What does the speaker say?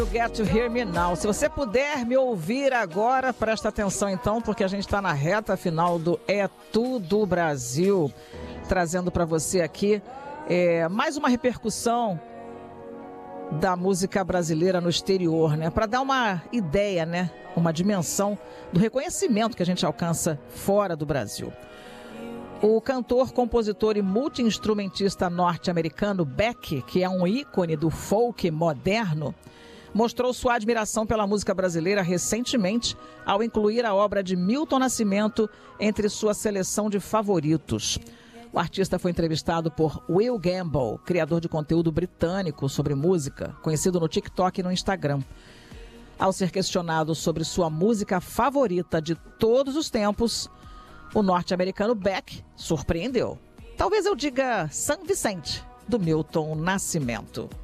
You Get to Hear Me Now. Se você puder me ouvir agora, presta atenção então, porque a gente está na reta final do É Tudo Brasil, trazendo para você aqui mais uma repercussão da música brasileira no exterior, né? Para dar uma ideia, né? Uma dimensão do reconhecimento que a gente alcança fora do Brasil. O cantor, compositor e multi-instrumentista norte-americano Beck, que é um ícone do folk moderno, mostrou sua admiração pela música brasileira recentemente ao incluir a obra de Milton Nascimento entre sua seleção de favoritos. O artista foi entrevistado por Will Gamble, criador de conteúdo britânico sobre música, conhecido no TikTok e no Instagram. Ao ser questionado sobre sua música favorita de todos os tempos, o norte-americano Beck surpreendeu. Talvez eu diga São Vicente, do Milton Nascimento.